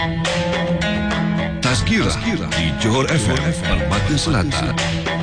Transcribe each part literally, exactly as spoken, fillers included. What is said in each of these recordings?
Tazkirah di Johor F M Permata Selatan.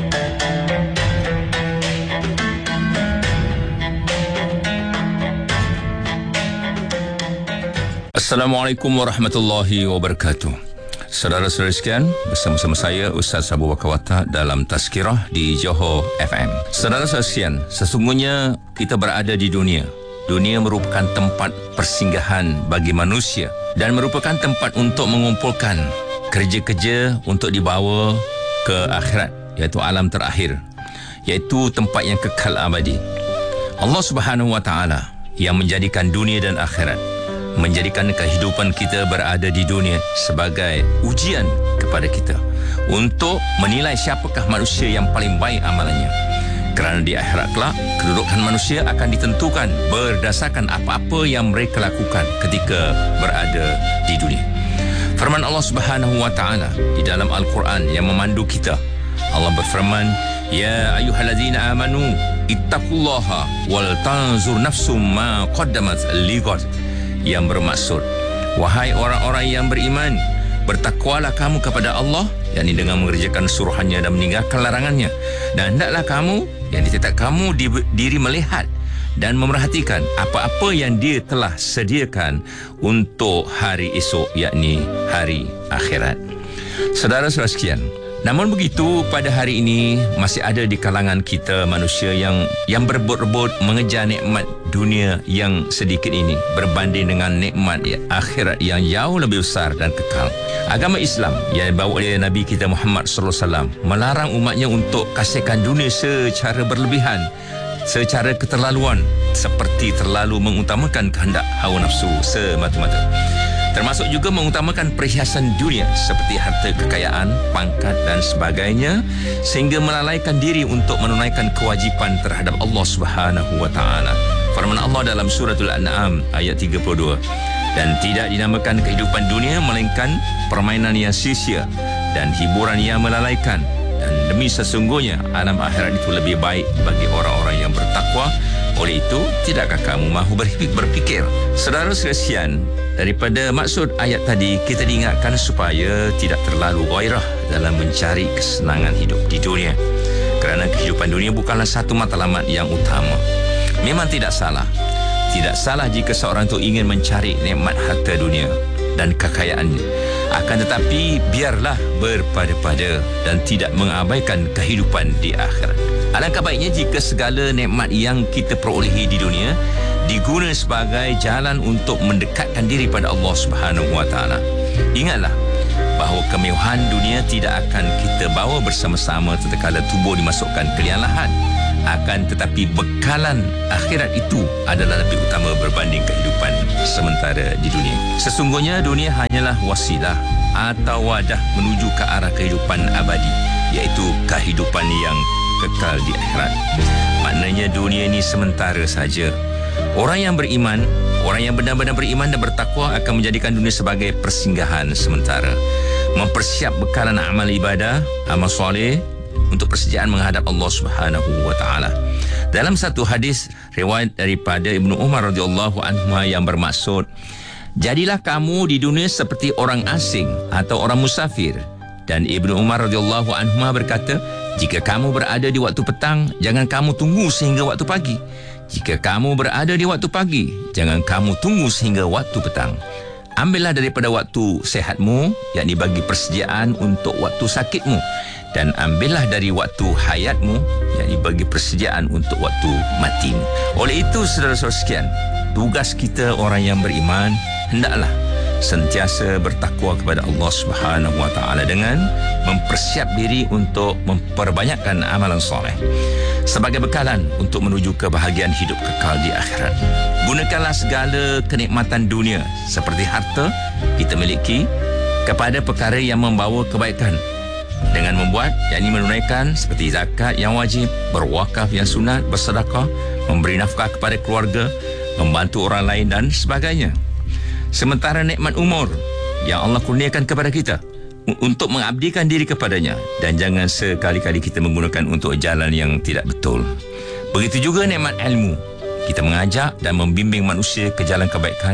Assalamualaikum warahmatullahi wabarakatuh. Saudara-saudara sekalian, bersama-sama saya Ustaz Abu Bakar Watak dalam Tazkirah di Johor F M. Saudara-saudara sekalian, sesungguhnya kita berada di dunia. Dunia merupakan tempat persinggahan bagi manusia dan merupakan tempat untuk mengumpulkan kerja-kerja untuk dibawa ke akhirat, iaitu alam terakhir, iaitu tempat yang kekal abadi. Allah Subhanahu Wa Taala yang menjadikan dunia dan akhirat, menjadikan kehidupan kita berada di dunia sebagai ujian kepada kita untuk menilai siapakah manusia yang paling baik amalannya. Kerana di akhirat kelak, kedudukan manusia akan ditentukan berdasarkan apa-apa yang mereka lakukan ketika berada di dunia. Firman Allah Subhanahu Wa Taala di dalam Al-Quran yang memandu kita. Allah berfirman, "Ya ayyuhallazina amanu ittaqullaha wal tanzur nafsum ma qaddamat lighad." Yang bermaksud, wahai orang-orang yang beriman, bertakwalah kamu kepada Allah, yakni dengan mengerjakan suruhannya dan meninggalkan larangannya, dan hendaklah kamu, yang ditetap kamu di, diri melihat dan memerhatikan apa-apa yang dia telah sediakan untuk hari esok, yakni hari akhirat. Saudara-saudara sekalian, namun begitu, pada hari ini masih ada di kalangan kita manusia yang yang berebut-rebut mengejar nikmat dunia yang sedikit ini berbanding dengan nikmat akhirat yang jauh lebih besar dan kekal. Agama Islam yang dibawa oleh Nabi kita Muhammad sallallahu alaihi wasallam melarang umatnya untuk kasihkan dunia secara berlebihan, secara keterlaluan, seperti terlalu mengutamakan kehendak hawa nafsu semata-mata. Termasuk juga mengutamakan perhiasan dunia seperti harta kekayaan, pangkat dan sebagainya, sehingga melalaikan diri untuk menunaikan kewajipan terhadap Allah Subhanahu Wa Taala. Firman Allah dalam suratul An'am ayat tiga puluh dua, dan tidak dinamakan kehidupan dunia melainkan permainan yang sia-sia dan hiburan yang melalaikan, dan demi sesungguhnya alam akhirat itu lebih baik bagi orang-orang yang bertakwa. Oleh itu, tidakkah kamu mahu berfikir? Saudara sekalian, daripada maksud ayat tadi, kita diingatkan supaya tidak terlalu gairah dalam mencari kesenangan hidup di dunia. Kerana kehidupan dunia bukanlah satu matlamat yang utama. Memang tidak salah. Tidak salah jika seorang itu ingin mencari nikmat harta dunia dan kekayaannya. Akan tetapi, biarlah berpada-pada dan tidak mengabaikan kehidupan di akhirat. Alangkah baiknya jika segala nikmat yang kita perolehi di dunia diguna sebagai jalan untuk mendekatkan diri pada Allah Subhanahu Wa Taala. Ingatlah bahawa kemewahan dunia tidak akan kita bawa bersama-sama tatkala tubuh dimasukkan ke liang lahat. Akan tetapi bekalan akhirat itu adalah lebih utama berbanding kehidupan sementara di dunia. Sesungguhnya dunia hanyalah wasilah atau wadah menuju ke arah kehidupan abadi, iaitu kehidupan yang kekal di akhirat. Maknanya dunia ini sementara saja. Orang yang beriman, orang yang benar-benar beriman dan bertakwa akan menjadikan dunia sebagai persinggahan sementara. Mempersiap bekalan amal ibadah, amal soleh untuk persediaan menghadap Allah Subhanahu Wa Taala. Dalam satu hadis riwayat daripada Ibnu Umar radhiyallahu anhu yang bermaksud, jadilah kamu di dunia seperti orang asing atau orang musafir. Dan Ibnu Umar radhiyallahu anhu berkata, jika kamu berada di waktu petang, jangan kamu tunggu sehingga waktu pagi. Jika kamu berada di waktu pagi, jangan kamu tunggu sehingga waktu petang. Ambillah daripada waktu sehatmu, yakni bagi persediaan untuk waktu sakitmu, dan ambillah dari waktu hayatmu, yakni bagi persediaan untuk waktu matimu. Oleh itu, saudara-saudara sekalian, tugas kita orang yang beriman hendaklah sentiasa bertakwa kepada Allah Subhanahu Wa Taala dengan mempersiap diri untuk memperbanyakkan amalan soleh sebagai bekalan untuk menuju kebahagiaan hidup kekal di akhirat. Gunakanlah segala kenikmatan dunia seperti harta kita miliki kepada perkara yang membawa kebaikan, dengan membuat, yakni menunaikan seperti zakat yang wajib, berwakaf yang sunat, bersedekah, memberi nafkah kepada keluarga, membantu orang lain dan sebagainya. Sementara nikmat umur yang Allah kurniakan kepada kita untuk mengabdikan diri kepadanya, dan jangan sekali-kali kita menggunakan untuk jalan yang tidak betul. Begitu juga nikmat ilmu, kita mengajak dan membimbing manusia ke jalan kebaikan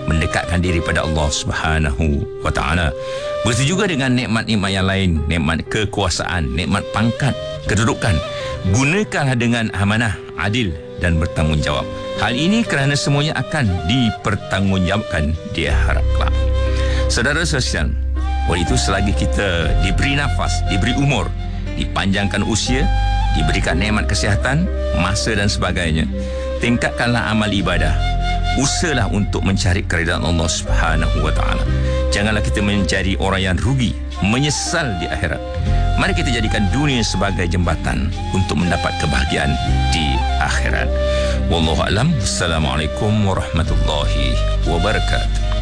mendekatkan diri pada Allah Subhanahu wa taala. Begitu juga dengan nikmat-nikmat yang lain, nikmat kekuasaan, nikmat pangkat, kedudukan. Gunakanlah dengan amanah, adil dan bertanggungjawab. Hal ini kerana semuanya akan dipertanggungjawabkan di akhirat kelak. Saudara sekalian, oleh itu selagi kita diberi nafas, diberi umur, dipanjangkan usia, diberikan nikmat kesihatan, masa dan sebagainya, tingkatkanlah amal ibadah. Usahalah untuk mencari keridaan Allah Subhanahu wa taala. Janganlah kita menjadi orang yang rugi, menyesal di akhirat. Mari kita jadikan dunia sebagai jembatan untuk mendapat kebahagiaan di akhirat. Wallahu a'lam. Assalamualaikum warahmatullahi wabarakatuh.